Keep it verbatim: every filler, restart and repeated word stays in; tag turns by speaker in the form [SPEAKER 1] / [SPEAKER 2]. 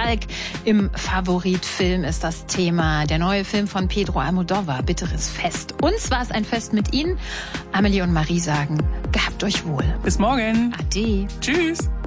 [SPEAKER 1] Falk im Favoritfilm ist das Thema. Der neue Film von Pedro Almodóvar, Bitteres Fest. Uns war es ein Fest mit Ihnen. Amelie und Marie sagen, gehabt euch wohl.
[SPEAKER 2] Bis morgen.
[SPEAKER 1] Ade.
[SPEAKER 2] Tschüss.